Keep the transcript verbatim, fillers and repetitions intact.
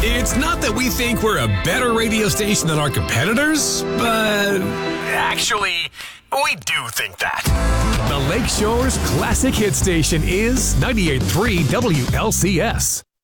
It's not that we think we're a better radio station than our competitors, but actually, we do think that. The Lake Shore's classic hit station is ninety-eight point three W L C S.